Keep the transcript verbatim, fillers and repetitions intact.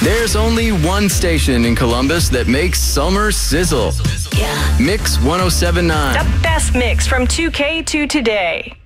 There's only one station in Columbus that makes summer sizzle. Yeah. Mix one oh seven point nine. The best mix from two K to today.